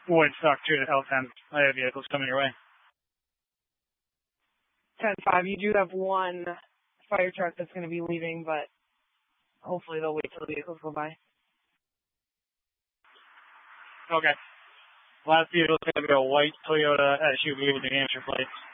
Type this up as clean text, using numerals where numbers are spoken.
Woodstock 2 to L10. I have vehicles coming your way. 10-5, you do have one fire truck that's going to be leaving, but hopefully they'll wait till the vehicles go by. Okay. Last vehicle is going to be a white Toyota SUV with New Hampshire plates.